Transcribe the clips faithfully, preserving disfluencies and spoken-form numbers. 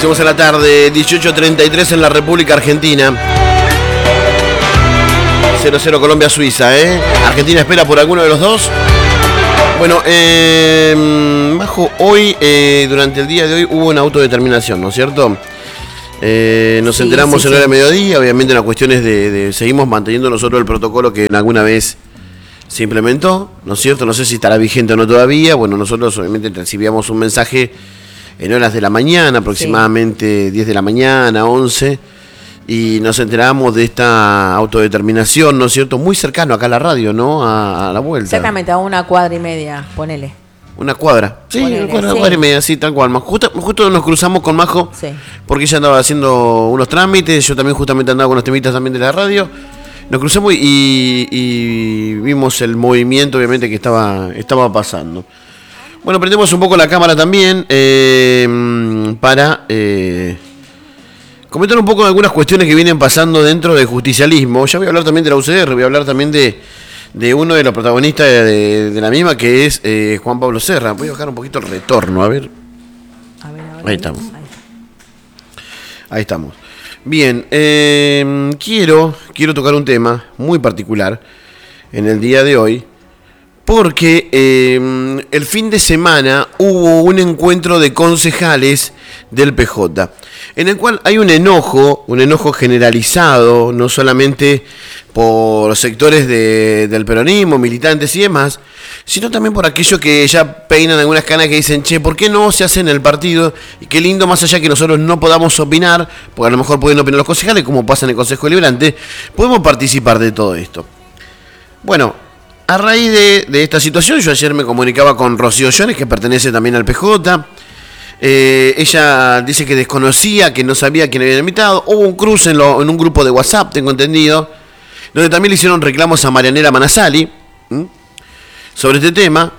Hacemos en la tarde, dieciocho treinta y tres en la República Argentina. cero cero Colombia-Suiza, ¿eh? Argentina espera por alguno de los dos. Bueno, eh, Majo, hoy, eh, durante el día de hoy, hubo una autodeterminación, ¿no es cierto? Eh, nos sí, enteramos sí, en hora de mediodía, obviamente las cuestiones de, de... Seguimos manteniendo nosotros el protocolo que alguna vez se implementó, ¿no es cierto? No sé si estará vigente o no todavía. Bueno, nosotros obviamente recibíamos un mensaje en horas de la mañana, aproximadamente sí. diez de la mañana, once, y nos enteramos de esta autodeterminación, ¿no es cierto? Muy cercano acá a la radio, ¿no? A, a la vuelta. Exactamente, a una cuadra y media, ponele. Una cuadra, sí, ponele, una cuadra, sí. cuadra y media, sí, tal cual. Justo, justo nos cruzamos con Majo, sí. porque ella andaba haciendo unos trámites, yo también justamente andaba con unos temitas también de la radio. Nos cruzamos y, y vimos el movimiento, obviamente, que estaba, estaba pasando. Bueno, prendemos un poco la cámara también eh, para eh, comentar un poco de algunas cuestiones que vienen pasando dentro del justicialismo. Ya voy a hablar también de la U C R, voy a hablar también de, de uno de los protagonistas de, de la misma, que es eh, Juan Pablo Serra. Voy a bajar un poquito el retorno, a ver. A ver, a ver ahí estamos. Ahí. Ahí estamos. Bien, eh, quiero, quiero tocar un tema muy particular en el día de hoy, porque eh, el fin de semana hubo un encuentro de concejales del P J, en el cual hay un enojo, un enojo generalizado, no solamente por sectores de, del peronismo, militantes y demás, sino también por aquellos que ya peinan algunas canas que dicen, che, ¿por qué no se hace en el partido? Y qué lindo, más allá que nosotros no podamos opinar, porque a lo mejor pueden opinar los concejales, como pasa en el Consejo Deliberante, podemos participar de todo esto. Bueno, a raíz de, de esta situación, yo ayer me comunicaba con Rocío Jones, que pertenece también al P J. Eh, ella dice que desconocía, que no sabía quién había invitado. Hubo un cruce en, lo, en un grupo de WhatsApp, tengo entendido, donde también le hicieron reclamos a Marianela Manasali ¿m? sobre este tema.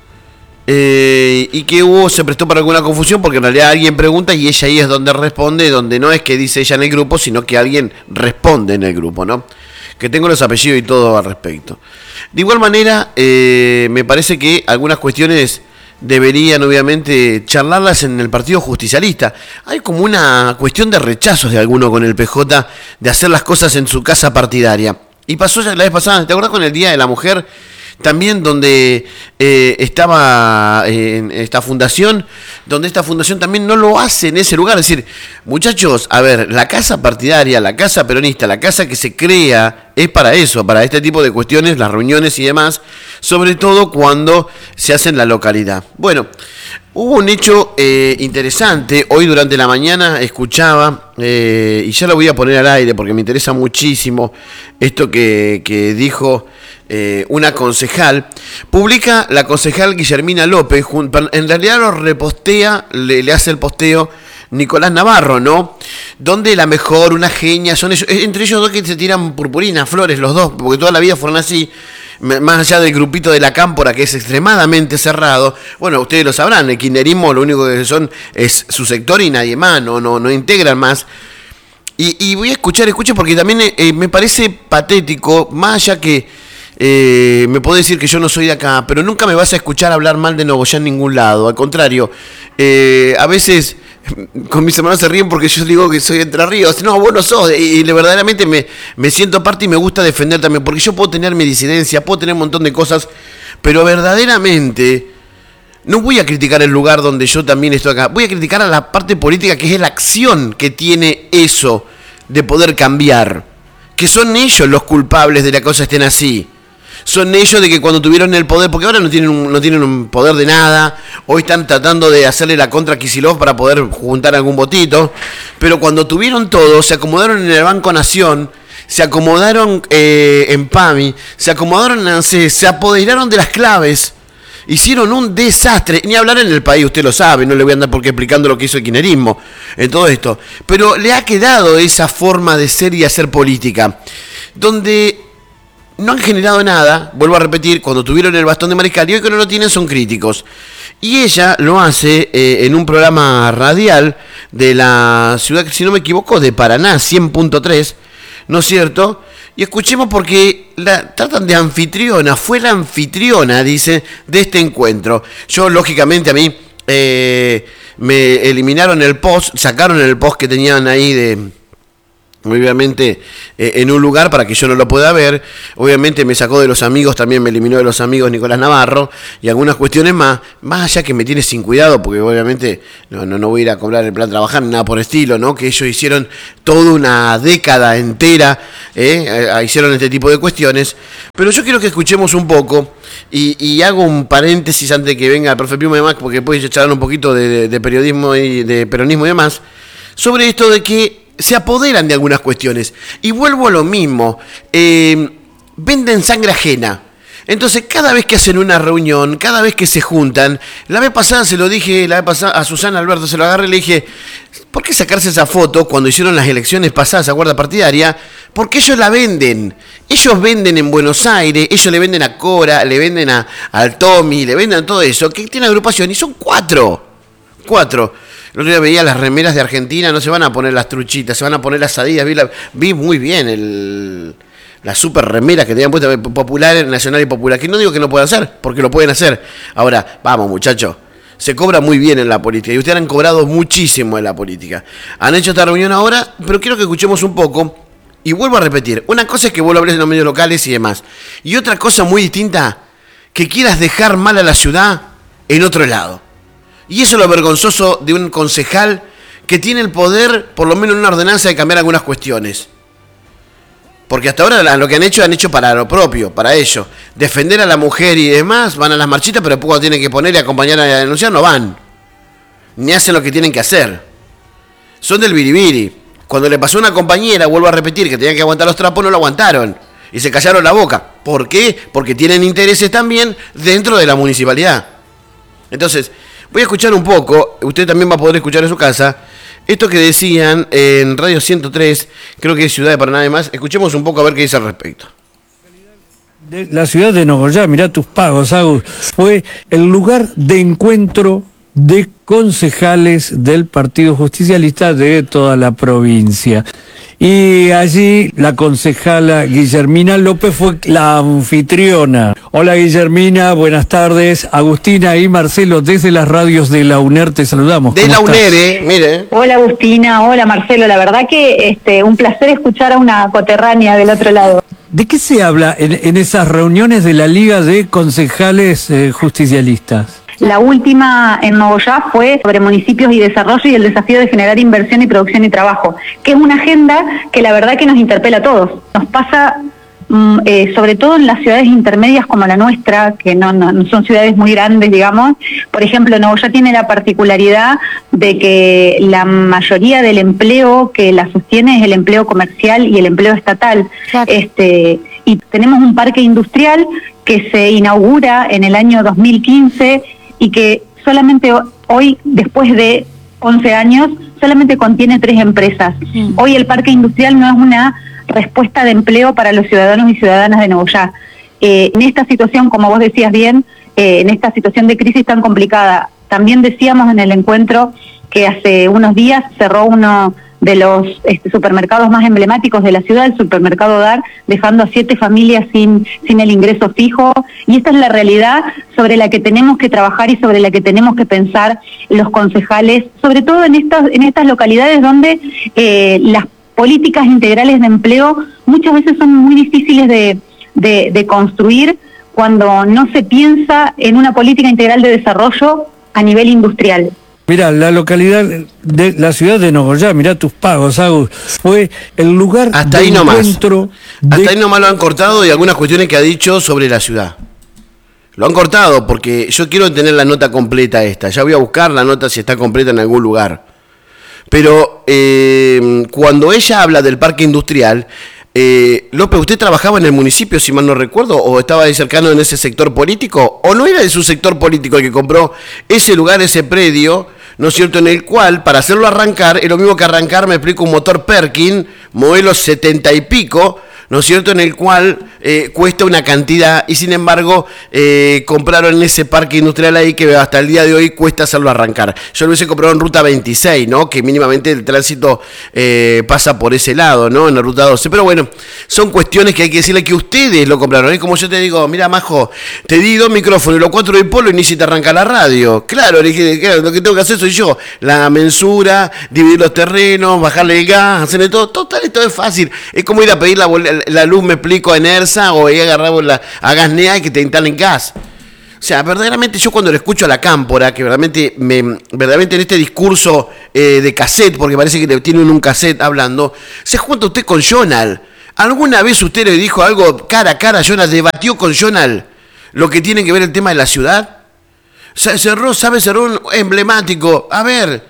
Eh, y que hubo, se prestó para alguna confusión, porque en realidad alguien pregunta y ella ahí es donde responde, donde no es que dice ella en el grupo, sino que alguien responde en el grupo, ¿no? Que tengo los apellidos y todo al respecto. De igual manera, eh, me parece que algunas cuestiones deberían obviamente charlarlas en el Partido Justicialista. Hay como una cuestión de rechazos de alguno con el P J de hacer las cosas en su casa partidaria. Y pasó ya la vez pasada, ¿te acordás con el Día de la Mujer? También donde eh, estaba eh, en esta fundación, donde esta fundación también no lo hace en ese lugar. Es decir, muchachos, a ver, la casa partidaria, la casa peronista, la casa que se crea es para eso, para este tipo de cuestiones, las reuniones y demás, sobre todo cuando se hace en la localidad. Bueno, hubo un hecho eh, interesante. Hoy durante la mañana escuchaba, eh, y ya lo voy a poner al aire porque me interesa muchísimo esto que, que dijo eh, una concejal. Publica la concejal Guillermina López, en realidad lo repostea, le, le hace el posteo Nicolás Navarro, ¿no? Donde la mejor, una genia, son ellos, entre ellos dos que se tiran purpurinas, flores, los dos, porque toda la vida fueron así. Más allá del grupito de la Cámpora, que es extremadamente cerrado. Bueno, ustedes lo sabrán, el kirchnerismo lo único que son es su sector y nadie más, no, no, no integran más. Y, y voy a escuchar, escuchen, porque también eh, me parece patético, más allá que eh, me puedo decir que yo no soy de acá, pero nunca me vas a escuchar hablar mal de Nogoyá en ningún lado. Al contrario, eh, a veces con mis hermanos se ríen porque yo digo que soy de Entre Ríos. No, vos no sos. Y, y verdaderamente me, me siento parte y me gusta defender también. Porque yo puedo tener mi disidencia, puedo tener un montón de cosas. Pero verdaderamente no voy a criticar el lugar donde yo también estoy acá. Voy a criticar a la parte política, que es la acción que tiene eso de poder cambiar. Que son ellos los culpables de que las cosas estén así. Son ellos de que cuando tuvieron el poder, porque ahora no tienen un, no tienen un poder de nada, hoy están tratando de hacerle la contra a Kicillof para poder juntar algún votito, pero cuando tuvieron todo, se acomodaron en el Banco Nación, se acomodaron eh, en PAMI, se acomodaron en ANSES, se apoderaron de las claves, hicieron un desastre, ni hablar en el país, usted lo sabe, no le voy a andar porque explicando lo que hizo el kirchnerismo en todo esto, pero le ha quedado esa forma de ser y hacer política, donde no han generado nada, vuelvo a repetir, cuando tuvieron el bastón de mariscal, y hoy que no lo tienen son críticos. Y ella lo hace eh, en un programa radial de la ciudad, si no me equivoco, de Paraná, cien punto tres, ¿no es cierto? Y escuchemos porque la tratan de anfitriona, fue la anfitriona, dice, de este encuentro. Yo, lógicamente, a mí eh, me eliminaron el post, sacaron el post que tenían ahí de... obviamente eh, en un lugar para que yo no lo pueda ver. Obviamente me sacó de los amigos, también me eliminó de los amigos Nicolás Navarro y algunas cuestiones más, más allá que me tiene sin cuidado, porque obviamente no, no, no voy a ir a cobrar el plan trabajar ni nada por estilo, ¿no? Que ellos hicieron toda una década entera, ¿eh? Eh, hicieron este tipo de cuestiones. Pero yo quiero que escuchemos un poco y, y hago un paréntesis antes de que venga el profe Piuma y demás, porque después charlar un poquito de, de, de periodismo y de peronismo y demás, sobre esto de que se apoderan de algunas cuestiones. Y vuelvo a lo mismo. Eh, venden sangre ajena. Entonces, cada vez que hacen una reunión, cada vez que se juntan, la vez pasada se lo dije, la vez pasada a Susana Alberto se lo agarré y le dije, ¿por qué sacarse esa foto cuando hicieron las elecciones pasadas a guarda partidaria? Porque ellos la venden. Ellos venden en Buenos Aires, ellos le venden a Cora, le venden a, al Tommy, le venden a todo eso, que tiene agrupación, y son cuatro. Cuatro. El otro día veía las remeras de Argentina, no se van a poner las truchitas, se van a poner las Adidas. Vi, la, vi muy bien el, las super remeras que tenían puestas, populares, nacional y popular. Que no digo que no puedan hacer, porque lo pueden hacer. Ahora, vamos muchachos, se cobra muy bien en la política. Y ustedes han cobrado muchísimo en la política. Han hecho esta reunión ahora, pero quiero que escuchemos un poco. Y vuelvo a repetir, una cosa es que vos lo hables en los medios locales y demás. Y otra cosa muy distinta, que quieras dejar mal a la ciudad en otro lado. Y eso es lo vergonzoso de un concejal que tiene el poder, por lo menos en una ordenanza, de cambiar algunas cuestiones. Porque hasta ahora lo que han hecho, han hecho para lo propio, para ellos. Defender a la mujer y demás, van a las marchitas, pero después cuando tienen que poner y acompañar a denunciar, no van. Ni hacen lo que tienen que hacer. Son del biribiri. Cuando le pasó a una compañera, vuelvo a repetir, que tenían que aguantar los trapos, no lo aguantaron. Y se callaron la boca. ¿Por qué? Porque tienen intereses también dentro de la municipalidad. Entonces... voy a escuchar un poco, usted también va a poder escuchar en su casa, esto que decían en Radio ciento tres, creo que es Ciudad de Paraná además. Escuchemos un poco a ver qué dice al respecto. De la ciudad de Nogoyá, mirá tus pagos, Agus, fue el lugar de encuentro de concejales del Partido Justicialista de toda la provincia. Y allí la concejala Guillermina López fue la anfitriona. Hola Guillermina, buenas tardes. Agustina y Marcelo, desde las radios de la UNER te saludamos. De la UNER, eh, mire. Hola Agustina, hola Marcelo, la verdad que este un placer escuchar a una coterránea del otro lado. ¿De qué se habla en, en esas reuniones de la Liga de Concejales eh, Justicialistas? La última en Nogoyá fue sobre municipios y desarrollo y el desafío de generar inversión y producción y trabajo, que es una agenda que la verdad que nos interpela a todos. Nos pasa mm, eh, sobre todo en las ciudades intermedias como la nuestra, que no, no, no son ciudades muy grandes, digamos. Por ejemplo, Nogoyá tiene la particularidad de que la mayoría del empleo que la sostiene es el empleo comercial y el empleo estatal. Claro. Este, y tenemos un parque industrial que se inaugura en el año dos mil quince y que solamente hoy, después de once años, solamente contiene tres empresas. Mm. Hoy el parque industrial no es una respuesta de empleo para los ciudadanos y ciudadanas de Nogoyá. Eh, en esta situación, como vos decías bien, eh, en esta situación de crisis tan complicada, también decíamos en el encuentro que hace unos días cerró uno de los este, supermercados más emblemáticos de la ciudad, el supermercado Dar, dejando a siete familias sin, sin el ingreso fijo. Y esta es la realidad sobre la que tenemos que trabajar y sobre la que tenemos que pensar los concejales, sobre todo en estas, en estas localidades donde eh, las políticas integrales de empleo muchas veces son muy difíciles de, de, de construir cuando no se piensa en una política integral de desarrollo a nivel industrial. Mira, la localidad de la ciudad de Nogoyá, mirá tus pagos, Agus, fue el lugar hasta de ahí nomás. encuentro. De... Hasta ahí nomás lo han cortado y algunas cuestiones que ha dicho sobre la ciudad. Lo han cortado porque yo quiero tener la nota completa esta. Ya voy a buscar la nota si está completa en algún lugar. Pero eh, cuando ella habla del parque industrial, eh, López, ¿usted trabajaba en el municipio, si mal no recuerdo, o estaba ahí cercano en ese sector político? ¿O no era de su sector político el que compró ese lugar, ese predio, ¿no es cierto?, en el cual, para hacerlo arrancar, es lo mismo que arrancar, me explico, un motor Perkin, modelo setenta y pico, ¿no es cierto?, en el cual eh, cuesta una cantidad y sin embargo eh, compraron ese parque industrial ahí que hasta el día de hoy cuesta hacerlo arrancar. Yo lo hubiese comprado en Ruta veintiséis, ¿no?, que mínimamente el tránsito eh, pasa por ese lado, ¿no?, en la Ruta doce. Pero bueno, son cuestiones que hay que decirle que ustedes lo compraron. Es como yo te digo, mira, Majo, te di dos micrófonos y los cuatro de polo y ni si te arranca la radio. Claro, le dije, claro, lo que tengo que hacer soy yo. La mensura, dividir los terrenos, bajarle el gas, hacerle todo. Total, esto es fácil. Es como ir a pedir la, la luz, me explico, a Enersa o ir a agarrar la, a Gasnea y que te instalen gas. O sea, verdaderamente yo cuando le escucho a la Cámpora, que verdaderamente, me, verdaderamente en este discurso eh, de cassette, porque parece que tienen un cassette hablando, se junta usted con Jonal. ¿Alguna vez usted le dijo algo cara a cara a Jonal, debatió con Jonal lo que tiene que ver el tema de la ciudad? Cerró, ¿sabe? Cerró un emblemático. A ver,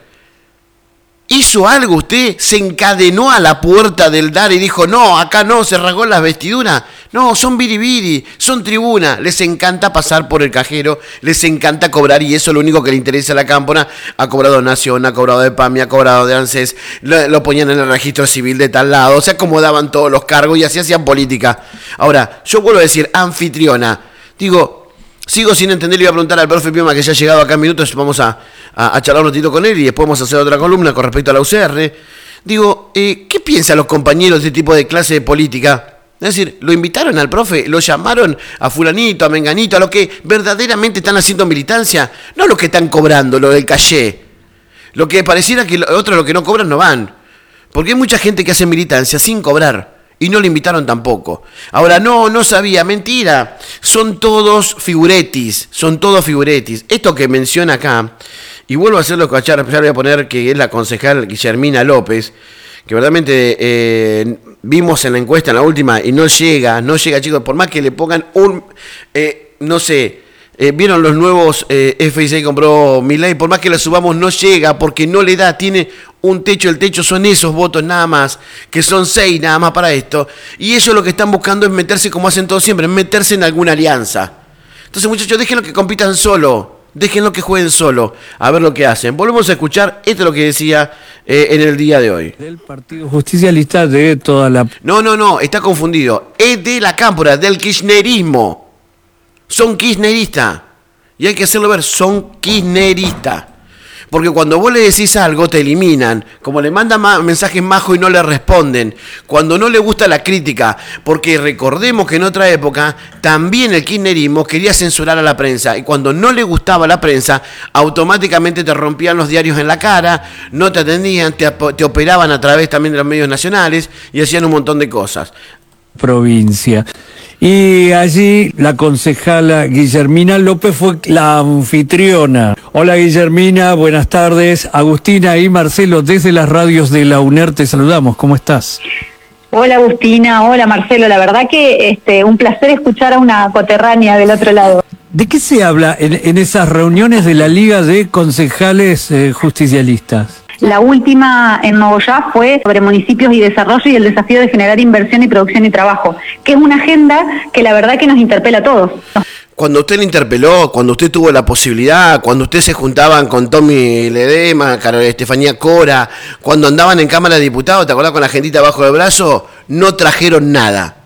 ¿hizo algo usted? ¿Se encadenó a la puerta del D A R y dijo, no, acá no, se rasgó las vestiduras? No, son biribiri, son tribuna. Les encanta pasar por el cajero, les encanta cobrar y eso es lo único que le interesa a la Cámpora. Ha cobrado Nación, ha cobrado de PAMI, ha cobrado de ANSES, lo, lo ponían en el registro civil de tal lado, se acomodaban todos los cargos y así hacían política. Ahora, yo vuelvo a decir, anfitriona, digo, sigo sin entender, le iba a preguntar al profe Pioma que ya ha llegado acá en minutos, vamos a, a, a charlar un ratito con él y después vamos a hacer otra columna con respecto a la U C R. Digo, eh, ¿qué piensan los compañeros de este tipo de clase de política? Es decir, ¿lo invitaron al profe? ¿Lo llamaron a fulanito, a menganito, a lo que verdaderamente están haciendo militancia? No lo que están cobrando, lo del caché. Lo que pareciera que otros lo que no cobran no van. Porque hay mucha gente que hace militancia sin cobrar. Y no le invitaron tampoco. Ahora, no, no sabía, mentira. Son todos figuretis, son todos figuretis. Esto que menciona acá, y vuelvo a hacerlo cachar, ya voy a poner que es la concejal Guillermina López, que verdaderamente eh, vimos en la encuesta, en la última, y no llega, no llega, chicos, por más que le pongan un, eh, no sé, eh, vieron los nuevos eh, F I C que compró Milei, por más que la subamos no llega, porque no le da, tiene un techo, el techo son esos votos nada más, que son seis nada más para esto, y ellos lo que están buscando es meterse, como hacen todos siempre, meterse en alguna alianza. Entonces, muchachos, déjenlo que compitan solo, déjenlo que jueguen solo, a ver lo que hacen. Volvemos a escuchar, esto es lo que decía eh, en el día de hoy. Del Partido Justicialista de toda la... No, no, no, está confundido, es de la Cámpora, del kirchnerismo. Son kirchneristas. Y hay que hacerlo ver, son kirchneristas. Porque cuando vos le decís algo, te eliminan. Como le mandan ma- mensajes majos y no le responden. Cuando no le gusta la crítica. Porque recordemos que en otra época, también el kirchnerismo quería censurar a la prensa. Y cuando no le gustaba la prensa, automáticamente te rompían los diarios en la cara, no te atendían, te, te operaban a través también de los medios nacionales y hacían un montón de cosas. Provincia. Y allí la concejala Guillermina López fue la anfitriona. Hola Guillermina, buenas tardes. Agustina y Marcelo desde las radios de la UNER te saludamos. ¿Cómo estás? Hola Agustina, hola Marcelo. La verdad que este, un placer escuchar a una coterránea del otro lado. ¿De qué se habla en, en esas reuniones de la Liga de Concejales eh, Justicialistas? La última en Nogoyá fue sobre municipios y desarrollo y el desafío de generar inversión y producción y trabajo, que es una agenda que la verdad que nos interpela a todos. Cuando usted le interpeló, cuando usted tuvo la posibilidad, cuando usted se juntaban con Tommy Ledema, Estefanía Cora, cuando andaban en Cámara de Diputados, ¿te acordás con la agendita bajo el brazo? No trajeron nada.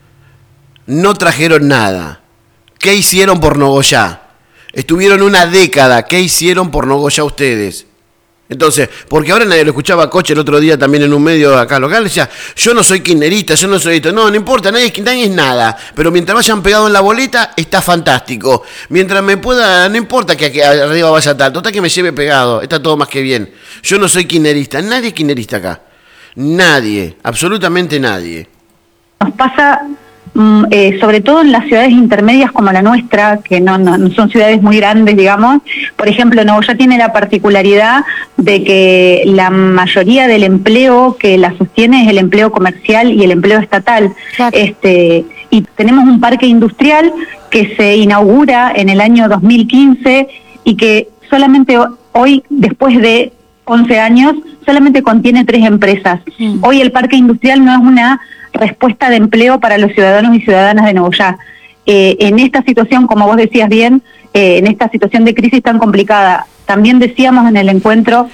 No trajeron nada. ¿Qué hicieron por Nogoyá? Estuvieron una década. ¿Qué hicieron por Nogoyá ustedes? Entonces, porque ahora nadie lo escuchaba a Coche el otro día también en un medio acá local, decía, yo no soy kirchnerista, yo no soy esto, no, no importa, nadie, nadie es nada, pero mientras vayan pegado en la boleta, está fantástico, mientras me pueda, no importa que aquí arriba vaya tal, total que me lleve pegado, está todo más que bien, yo no soy kirchnerista, nadie es kirchnerista acá, nadie, absolutamente nadie. Nos pasa... Eh, sobre todo en las ciudades intermedias como la nuestra, que no, no, no son ciudades muy grandes, digamos. Por ejemplo, Nogoyá tiene la particularidad de que la mayoría del empleo que la sostiene es el empleo comercial y el empleo estatal. Claro. Este, y tenemos un parque industrial que se inaugura en el año dos mil quince y que solamente hoy, después de once años, solamente contiene tres empresas. Mm. Hoy el parque industrial no es una respuesta de empleo para los ciudadanos y ciudadanas de Nogoyá. Eh, en esta situación, como vos decías bien, eh, en esta situación de crisis tan complicada, también decíamos en el encuentro...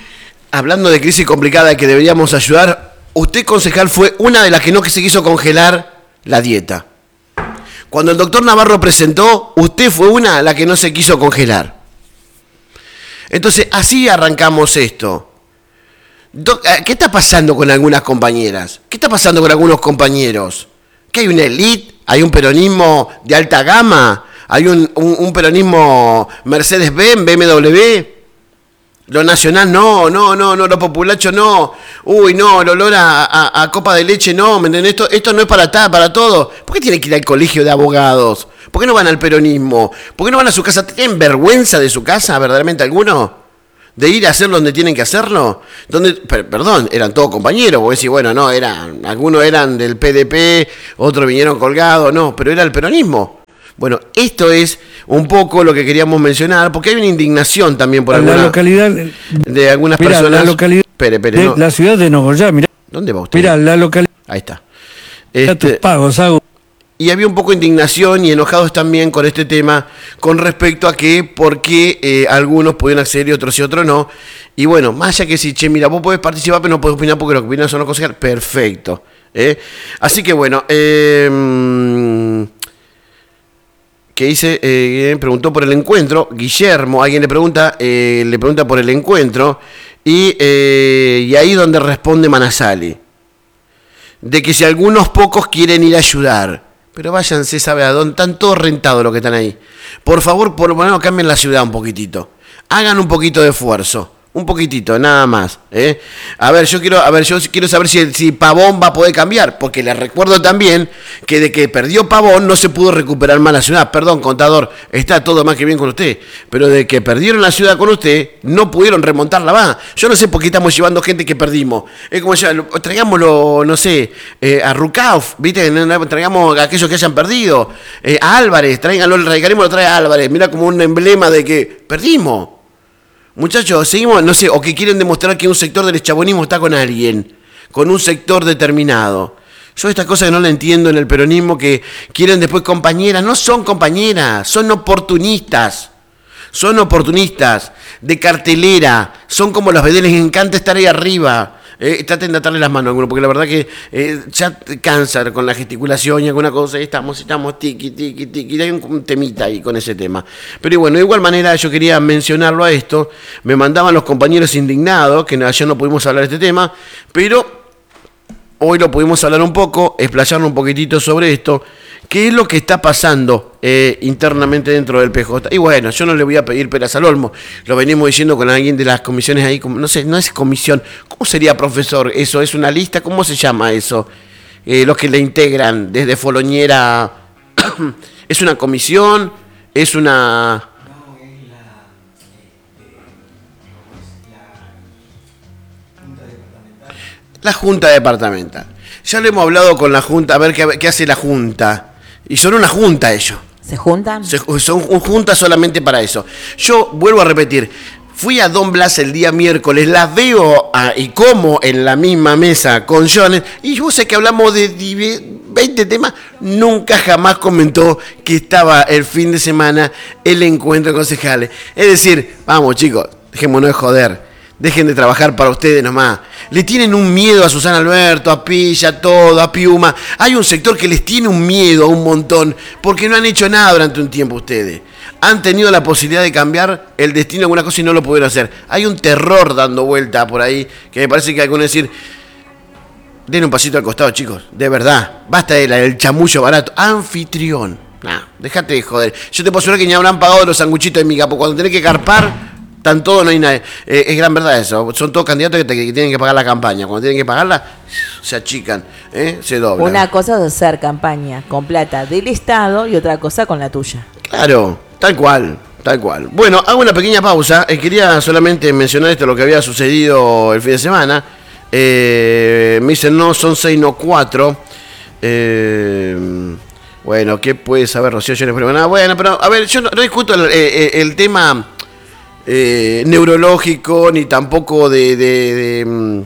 Hablando de crisis complicada que deberíamos ayudar, usted, concejal, fue una de las que no que se quiso congelar la dieta. Cuando el doctor Navarro presentó, usted fue una la que no se quiso congelar. Entonces, así arrancamos esto. ¿Qué está pasando con algunas compañeras? ¿Qué está pasando con algunos compañeros? ¿Que hay una élite? ¿Hay un peronismo de alta gama? ¿Hay un, un, un peronismo Mercedes-Benz, B M W? Lo nacional no, no, no, no, lo populacho no. Uy, no, el olor a, a, a copa de leche no, ¿me entiendes? Esto, esto no es para ta, para todo. ¿Por qué tienen que ir al colegio de abogados? ¿Por qué no van al peronismo? ¿Por qué no van a su casa? ¿Tienen vergüenza de su casa, verdaderamente alguno? ¿De ir a hacerlo donde tienen que hacerlo? Donde, per, perdón, eran todos compañeros. Vos decís, bueno, no, eran, algunos eran del P D P, otros vinieron colgados, no, pero era el peronismo. Bueno, esto es un poco lo que queríamos mencionar, porque hay una indignación también por alguna, la localidad de algunas mira, personas. La localidad espere, espere, de no. la ciudad de Nogoyá, mira. ¿Dónde va usted? Mira, la localidad. Ahí está. Este, tus pagos, hago. Y había un poco de indignación y enojados también con este tema, con respecto a que por qué eh, algunos podían acceder y otros y otros no. Y bueno, más allá que si, che, mira, vos podés participar, pero no podés opinar porque lo que opinas son los concejales. Perfecto. ¿eh? Así que bueno, eh... que dice, eh, preguntó por el encuentro, Guillermo, alguien le pregunta, eh, le pregunta por el encuentro, y, eh, y ahí donde responde Manasali, de que si algunos pocos quieren ir a ayudar, pero váyanse, sabe a dónde, están todos rentados los que están ahí. Por favor, por lo menos cambien la ciudad un poquitito, hagan un poquito de esfuerzo. Un poquitito, nada más. ¿eh? A ver, yo quiero, a ver, yo quiero saber si, si Pavón va a poder cambiar, porque les recuerdo también que de que perdió Pavón no se pudo recuperar más la ciudad. Perdón, contador, está todo más que bien con usted, pero de que perdieron la ciudad con usted, no pudieron remontarla más. Yo no sé por qué estamos llevando gente que perdimos. Es como ya, traigámoslo, no sé, eh, a Rucauf, ¿viste? Traigamos a aquellos que hayan perdido. Eh, a Álvarez, tráiganlo, el radicalismo lo trae a Álvarez. Mira como un emblema de que perdimos. Muchachos, seguimos, no sé, o que quieren demostrar que un sector del chabonismo está con alguien, con un sector determinado. Yo estas cosas que no la entiendo en el peronismo, que quieren después compañeras, no son compañeras, son oportunistas. Son oportunistas, de cartelera, son como los vedeles, les encanta estar ahí arriba. Eh, traten de atarle las manos a alguno, porque la verdad que eh, ya cansa con la gesticulación y alguna cosa, y estamos, estamos, tiqui, tiqui, tiqui, y hay un, un temita ahí con ese tema. Pero bueno, de igual manera yo quería mencionarlo a esto, me mandaban los compañeros indignados, que ayer no pudimos hablar de este tema, pero hoy lo pudimos hablar un poco, explayarnos un poquitito sobre esto, qué es lo que está pasando eh, internamente dentro del P J. Y bueno, yo no le voy a pedir peras al olmo, lo venimos diciendo con alguien de las comisiones ahí, no sé, no es comisión, ¿cómo sería, profesor? ¿Eso es una lista? ¿Cómo se llama eso? Eh, los que le integran desde Foloñera, ¿es una comisión? ¿Es una...? La Junta Departamental. Ya lo hemos hablado con la Junta, a ver qué, qué hace la Junta. Y son una junta ellos. ¿Se juntan? Se, son juntas solamente para eso. Yo vuelvo a repetir, fui a Don Blas el día miércoles, las veo a, y como en la misma mesa con Jones, y yo sé que hablamos de veinte temas, nunca jamás comentó que estaba el fin de semana el encuentro de concejales. Es decir, vamos chicos, dejémonos de joder. Dejen de trabajar para ustedes nomás. Le tienen un miedo a Susana Alberto, a Pilla, a todo, a Piuma. Hay un sector que les tiene un miedo a un montón porque no han hecho nada durante un tiempo ustedes. Han tenido la posibilidad de cambiar el destino de alguna cosa y no lo pudieron hacer. Hay un terror dando vuelta por ahí que me parece que algunos decir, den un pasito al costado, chicos. De verdad. Basta del el chamullo barato. Anfitrión. Nah, déjate de joder. Yo te puedo asegurar que ni habrán pagado los sanguchitos de mi capo. Cuando tenés que carpar... Tan todo no hay nadie. Eh, es gran verdad eso. Son todos candidatos que, te, que tienen que pagar la campaña. Cuando tienen que pagarla, se achican, ¿eh? Se doblan. Una cosa es hacer campaña con plata del Estado y otra cosa con la tuya. Claro, tal cual, tal cual. Bueno, hago una pequeña pausa. Eh, quería solamente mencionar esto, lo que había sucedido el fin de semana. Eh, me dicen, no, son seis, no cuatro. Eh, bueno, ¿qué puede saber Rocío? Yo les pregunto, bueno, pero a ver, yo no, no discuto el, el, el tema... Eh, neurológico ni tampoco de, de, de um,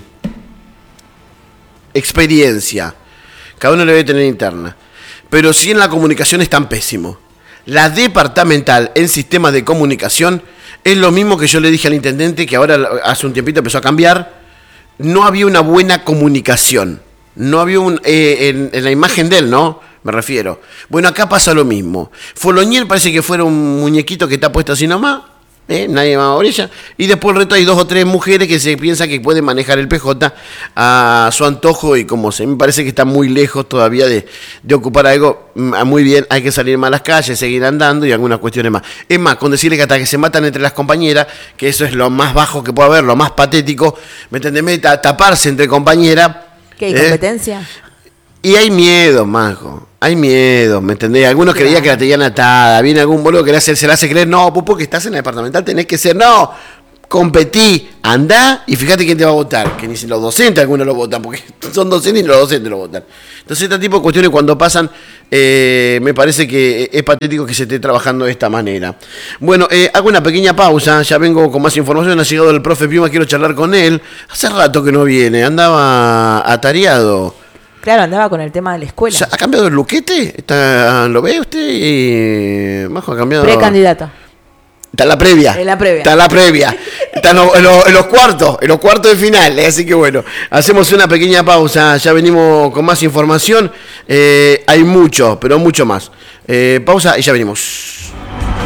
experiencia. Cada uno le debe tener interna. Pero sí en la comunicación es tan pésimo. La departamental en sistemas de comunicación es lo mismo que yo le dije al intendente, que ahora hace un tiempito empezó a cambiar. No había una buena comunicación. No había un... Eh, en, en la imagen de él, ¿no? Me refiero. Bueno, acá pasa lo mismo. Foloñel parece que fuera un muñequito que está puesto así nomás. ¿Eh? Nadie más a orilla. Y después el resto hay dos o tres mujeres que se piensan que pueden manejar el P J a su antojo y como se me parece que está muy lejos todavía de, de ocupar algo. Muy bien, hay que salir más a las calles, seguir andando y algunas cuestiones más. Es más, con decirle que hasta que se matan entre las compañeras, que eso es lo más bajo que puede haber, lo más patético, ¿me entendés? Taparse entre compañeras. ¿Qué hay ¿eh? competencia? Y hay miedo, majo. Hay miedo, ¿me entendés? Algunos claro. creían que la tenían atada. Viene algún boludo que le hace, se la hace creer. No, vos porque estás en la departamental tenés que ser. No, competí, andá y fíjate quién te va a votar. Que ni si los docentes algunos lo votan, porque son docentes y los docentes lo votan. Entonces, este tipo de cuestiones cuando pasan, eh, me parece que es patético que se esté trabajando de esta manera. Bueno, eh, hago una pequeña pausa. Ya vengo con más información. Ha llegado el profe Piuma, quiero charlar con él. Hace rato que no viene, andaba atareado. Claro, andaba con el tema de la escuela. O sea, ¿ha cambiado el luquete? ¿Está, ¿Lo ve usted? Y... Majo, ha cambiado... Precandidato. Está en la previa. En la previa. Está en la previa. Está en, lo, en, lo, en los cuartos, en los cuartos de final. Así que bueno, hacemos una pequeña pausa. Ya venimos con más información. Eh, hay mucho, pero mucho más. Eh, pausa y ya venimos.